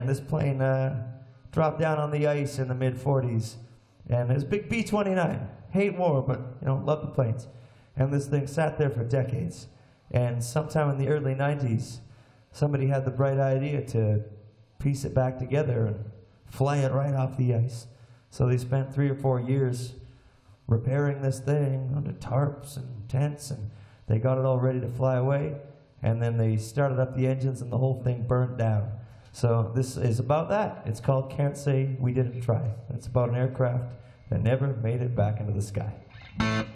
This plane dropped down on the ice in the mid-40s, and it was a big B-29. Hate war, but love the planes. And this thing sat there for decades. And sometime in the early 90s, somebody had the bright idea to piece it back together and fly it right off the ice. So they spent 3 or 4 years repairing this thing under tarps and tents, and they got it all ready to fly away. And then they started up the engines, and the whole thing burned down. So this is about that. It's called Can't Say We Didn't Try. It's about an aircraft that never made it back into the sky.